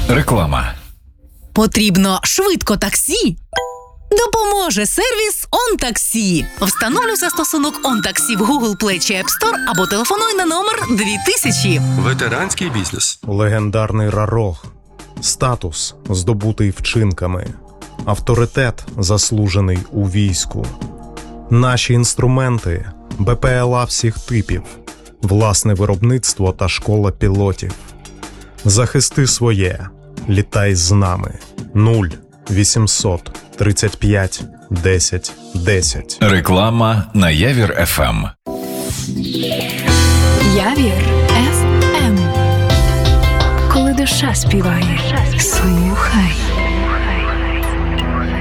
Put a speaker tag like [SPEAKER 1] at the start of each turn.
[SPEAKER 1] Реклама.
[SPEAKER 2] Потрібно швидко таксі? Допоможе сервіс OnTaxi. Встановлюй застосунок OnTaxi в Google Play чи App Store або телефонуй на номер 2000.
[SPEAKER 3] Ветеранський бізнес.
[SPEAKER 4] Легендарний Рарог. Статус, здобутий вчинками. Авторитет, заслужений у війську. Наші інструменти, БПЛА всіх типів, власне виробництво та школа пілотів. Захисти своє. Літай з нами. 0800 35 10 10.
[SPEAKER 1] Реклама на Явір ФМ.
[SPEAKER 5] Явір ФМ. Коли душа співає, слухай.